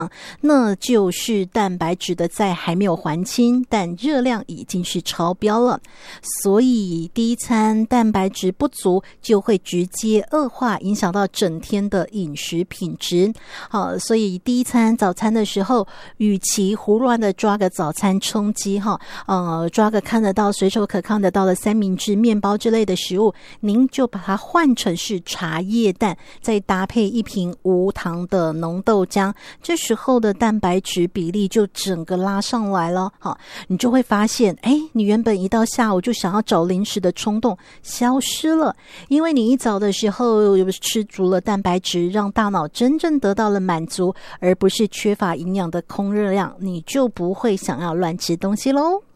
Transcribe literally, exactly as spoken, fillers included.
那就是蛋白质的债还没有还清，但热量已经是超标了，所以第一餐蛋白质不足就会直接恶化，影响到整天的饮食品质。好，所以第一餐早餐的时候，与其胡乱的抓个早餐充饥哈，呃，抓个看得到、随手可看得到的三明治、面包之类的食物，您就把它换成是茶叶蛋，再搭配一瓶无糖的浓豆浆，这时候的蛋白质比例就整个拉上来了。好，你就会发现，哎，你原本一到下午就想要找零食的冲动消失了，因为你一早的时候吃足了蛋白质，让大脑真正得到了满足，而不是缺乏营养的空热量，你就不会想要乱吃东西咯。